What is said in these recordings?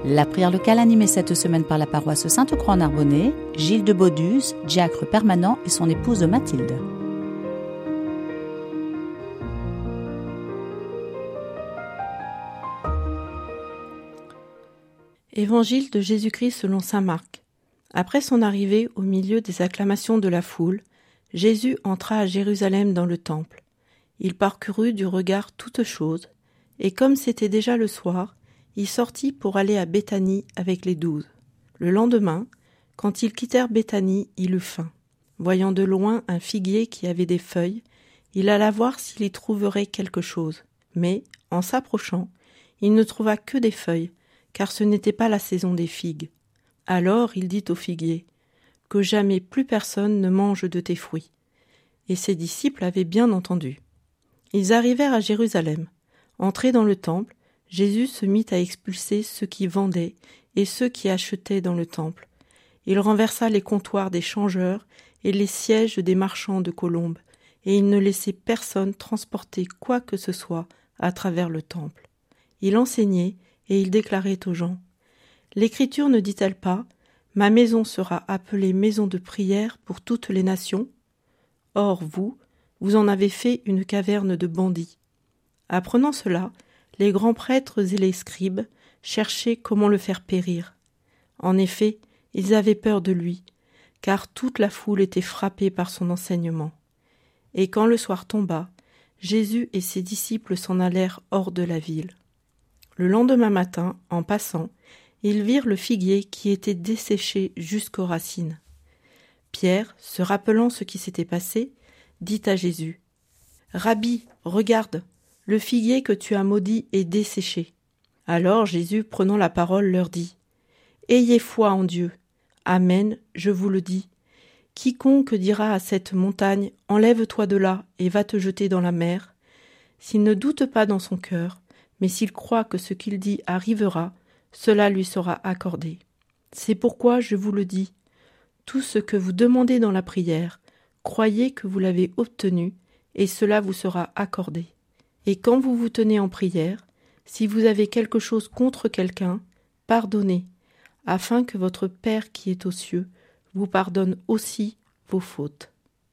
La prière locale animée cette semaine par la paroisse Sainte-Croix en Arbonnais, Gilles de Baudus, diacre permanent et son épouse Mathilde. Évangile de Jésus-Christ selon saint Marc. Après son arrivée au milieu des acclamations de la foule, Jésus entra à Jérusalem dans le temple. Il parcourut du regard toutes choses, et comme c'était déjà le soir, il sortit pour aller à Béthanie avec les 12. Le lendemain, quand ils quittèrent Béthanie, il eut faim. Voyant de loin un figuier qui avait des feuilles, il alla voir s'il y trouverait quelque chose. Mais, en s'approchant, il ne trouva que des feuilles, car ce n'était pas la saison des figues. Alors il dit au figuier, « Que jamais plus personne ne mange de tes fruits. » Et ses disciples avaient bien entendu. Ils arrivèrent à Jérusalem. Entrés dans le temple, Jésus se mit à expulser ceux qui vendaient et ceux qui achetaient dans le temple. Il renversa les comptoirs des changeurs et les sièges des marchands de colombes, et il ne laissait personne transporter quoi que ce soit à travers le temple. Il enseignait et il déclarait aux gens, « L'Écriture ne dit-elle pas, « Ma maison sera appelée maison de prière pour toutes les nations ?» Or vous en avez fait une caverne de bandits. » Apprenant cela, les grands prêtres et les scribes cherchaient comment le faire périr. En effet, ils avaient peur de lui, car toute la foule était frappée par son enseignement. Et quand le soir tomba, Jésus et ses disciples s'en allèrent hors de la ville. Le lendemain matin, en passant, ils virent le figuier qui était desséché jusqu'aux racines. Pierre, se rappelant ce qui s'était passé, dit à Jésus, « Rabbi, regarde, le figuier que tu as maudit est desséché. » Alors Jésus, prenant la parole, leur dit, « Ayez foi en Dieu. Amen, je vous le dis. Quiconque dira à cette montagne, « Enlève-toi de là et va te jeter dans la mer », s'il ne doute pas dans son cœur, mais s'il croit que ce qu'il dit arrivera, cela lui sera accordé. C'est pourquoi je vous le dis, tout ce que vous demandez dans la prière, croyez que vous l'avez obtenu, et cela vous sera accordé. Et quand vous vous tenez en prière, si vous avez quelque chose contre quelqu'un, pardonnez, afin que votre Père qui est aux cieux vous pardonne aussi vos fautes. »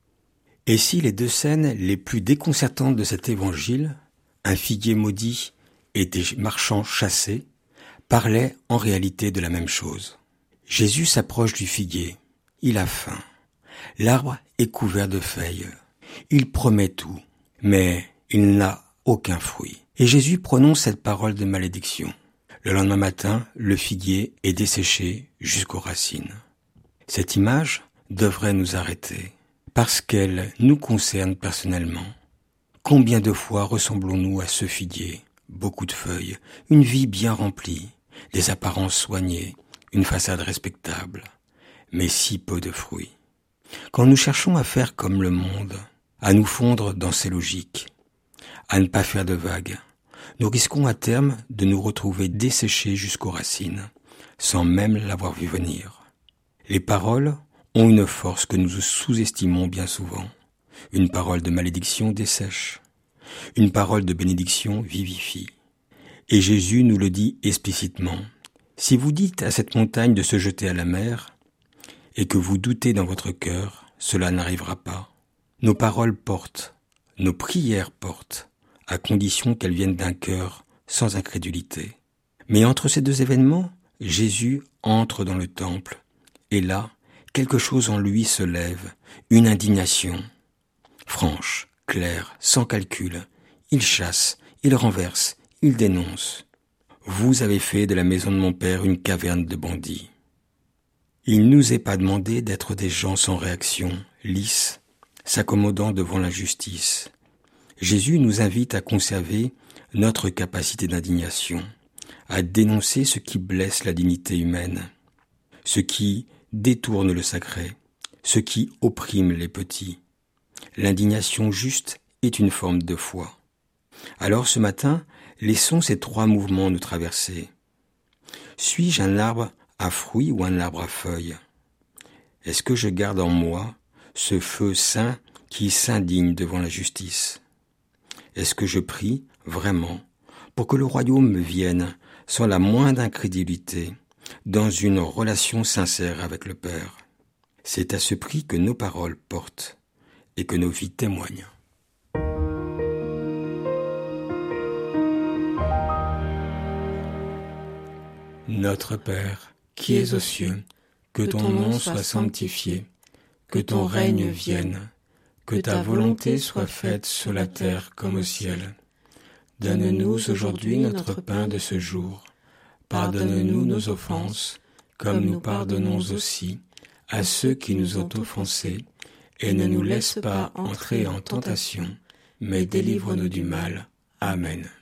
Et si les deux scènes les plus déconcertantes de cet évangile, un figuier maudit et des marchands chassés, parlaient en réalité de la même chose. Jésus s'approche du figuier. Il a faim. L'arbre est couvert de feuilles. Il promet tout, mais il n'a aucun fruit. Et Jésus prononce cette parole de malédiction. Le lendemain matin, le figuier est desséché jusqu'aux racines. Cette image devrait nous arrêter, parce qu'elle nous concerne personnellement. Combien de fois ressemblons-nous à ce figuier ? Beaucoup de feuilles, une vie bien remplie, des apparences soignées, une façade respectable, mais si peu de fruits. Quand nous cherchons à faire comme le monde, à nous fondre dans ses logiques, à ne pas faire de vagues, nous risquons à terme de nous retrouver desséchés jusqu'aux racines, sans même l'avoir vu venir. Les paroles ont une force que nous sous-estimons bien souvent. Une parole de malédiction dessèche. Une parole de bénédiction vivifie. Et Jésus nous le dit explicitement. Si vous dites à cette montagne de se jeter à la mer, et que vous doutez dans votre cœur, cela n'arrivera pas. Nos paroles portent, nos prières portent, à condition qu'elles viennent d'un cœur sans incrédulité. Mais entre ces deux événements, Jésus entre dans le temple, et là, quelque chose en lui se lève, une indignation. Franche, claire, sans calcul, il chasse, il renverse, il dénonce. Vous avez fait de la maison de mon père une caverne de bandits. Il ne nous est pas demandé d'être des gens sans réaction, lisses, s'accommodant devant l'injustice. Jésus nous invite à conserver notre capacité d'indignation, à dénoncer ce qui blesse la dignité humaine, ce qui détourne le sacré, ce qui opprime les petits. L'indignation juste est une forme de foi. Alors ce matin, laissons ces trois mouvements nous traverser. Suis-je un arbre à fruits ou un arbre à feuilles ? Est-ce que je garde en moi ce feu saint qui s'indigne devant la justice ? Est-ce que je prie vraiment pour que le royaume vienne sans la moindre incrédulité, dans une relation sincère avec le Père. C'est à ce prix que nos paroles portent et que nos vies témoignent. Notre Père, qui es aux cieux, que ton nom soit sanctifié, que ton règne vienne, que ta volonté soit faite sur la terre comme au ciel. Donne-nous aujourd'hui notre pain de ce jour. Pardonne-nous nos offenses, comme nous pardonnons aussi à ceux qui nous ont offensés, et ne nous laisse pas entrer en tentation, mais délivre-nous du mal. Amen.